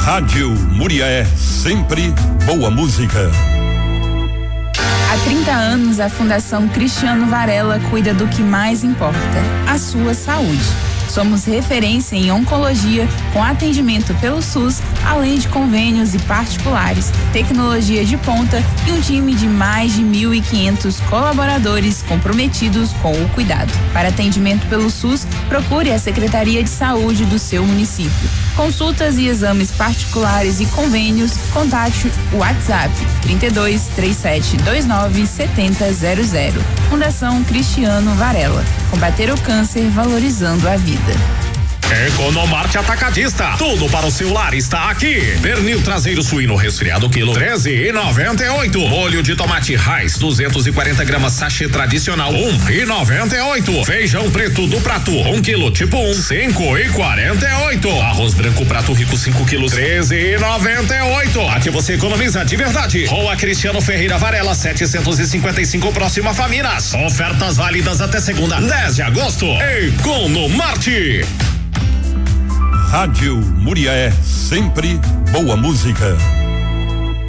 Rádio Muriaé, sempre boa música. Há 30 anos, a Fundação Cristiano Varela cuida do que mais importa, a sua saúde. Somos referência em oncologia, com atendimento pelo SUS, além de convênios e particulares, tecnologia de ponta e um time de mais de 1.500 colaboradores comprometidos com o cuidado. Para atendimento pelo SUS, procure a Secretaria de Saúde do seu município. Consultas e exames particulares e convênios, contate o WhatsApp 32 3729 7000. Fundação Cristiano Varela. Combater o câncer valorizando a vida. Economarte Atacadista, tudo para o seu lar está aqui. Pernil traseiro suíno resfriado quilo 13,98. Molho de tomate Raiz 240 gramas sachê tradicional 1,98. Feijão preto do prato 1 quilo tipo 5,48. Arroz branco prato rico 5 quilos 13,98. Aqui você economiza de verdade. Rua Cristiano Ferreira Varela 755 próxima Faminas. Ofertas válidas até segunda 10 de agosto. Economarte. Rádio Muriaé, sempre boa música.